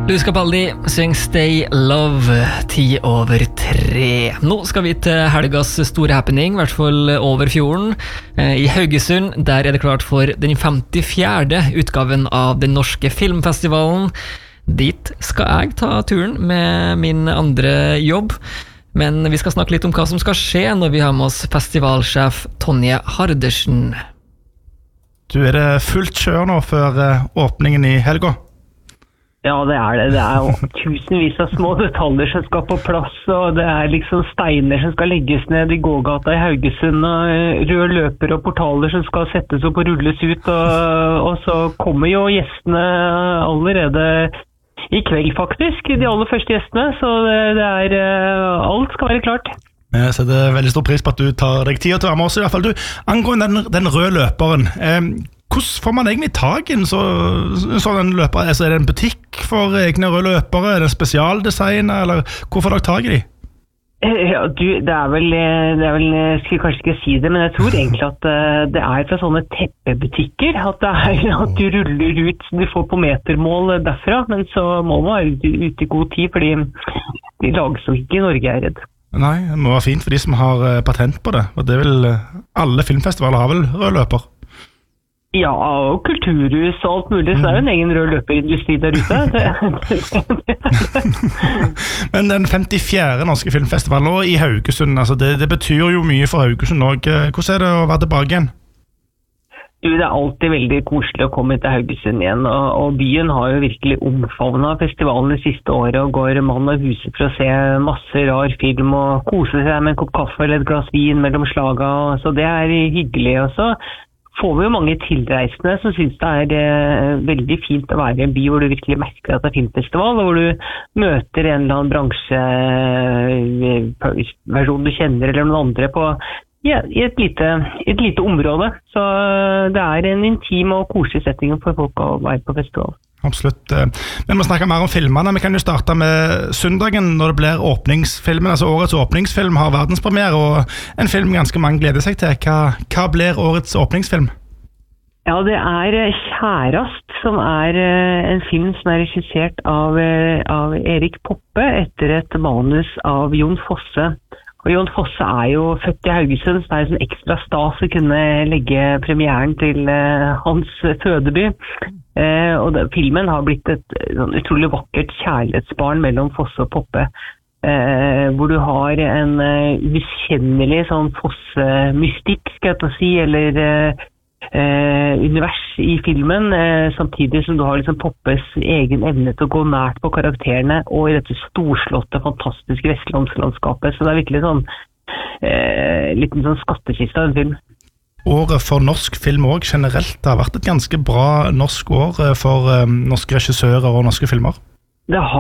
Luis Capaldi synger Stay Love 2:10. Nå skal vi til helgas store happening, I hvert fall over fjorden. I Haugesund, der det klart for den 54. utgaven av den norske filmfestivalen. Dit skal jeg ta turen med min andre jobb. Men vi skal snakke litt om hva som skal skje når vi har med oss festivalsjef Tonje Hardersen. Du, det fullt kjør nå før åpningen I helga? Ja, det det. Det jo tusenvis av små detaljer som skal på plass, og det liksom steiner som skal legges ned I gågata I Haugesund, og røde løper og portaler som skal settes opp og rulles ut, og så kommer jo gjestene allerede I kveld faktisk, de aller første gjestene, så det alt skal være klart. Jeg setter veldig stor pris på at du tar deg tid til å være med oss I hvert fall. Du, angående den røde løperen, hvordan får man egentlig tag I en sånn løper? Altså, det en butikk for egne røde løpere? Det spesialdesign, eller hvor får dere tag I de? Ja, du, det vel, jeg skulle kanskje ikke si det, men jeg tror egentlig at det fra sånne teppebutikker, at at du ruller ut, du får på metermål derfra, men så må man være ute I god tid, fordi de lages jo ikke I Norge, jeg redd. Nei, det må være fint for de som har patent på det, og det vil alle filmfestivaler har vel rød løper? Ja, og kulturhus og alt mulig, så det jo en egen rød løperindustri der ute. Men den 54. norske filmfestivalen nå I Haugesund, altså det betyr jo mye for Haugesund også. Hvordan det å være tilbake igjen? Du, det alltid veldig koselig å komme til Haugesund igjen, og byen har jo virkelig omfavnet festivalen de siste året, og går mann av huset for å se masse rar film, og kose seg med en kopp kaffe eller et glass vin mellom slaga, så det hyggelig også. Får vi jo mange tilreisende som synes det veldig fint å være I en by hvor du virkelig merker at det filmfestival, og hvor du møter en eller annen bransjeperson du kjenner eller noen andre på I et lite område. Så det en intim og koselig setting for folk å være på festival. Absolutt. Men vi må snakke mer om filmene. Vi kan jo starte med søndagen når det blir åpningsfilmen. Altså årets åpningsfilm har verdenspremiere, og en film ganske mange gleder seg til. Hva blir årets åpningsfilm? Ja, det Kjærast, som en film som regissert av Erik Poppe etter et manus av Jon Fosse. Og Jon Fosse jo født I Haugesund, så det sånn ekstra stas å kunne legge premieren til hans fødeby. Og filmen har blitt et sånn utrolig vakkert kjærlighetsbarn mellom Fosse og Poppe, hvor du har en uskjennelig sånn Fosse-mystikk, skal jeg si, eller univers I filmen, samtidig som du har liksom Poppes egen evne til å gå nært på karakterene og I dette storslåtte, fantastiske vestlandslandskapet. Så det virkelig sånn liten sånn skattekiste av en film. Året for norsk film også generelt har vært et ganske bra norsk år for norske regissører og norske filmer. Det har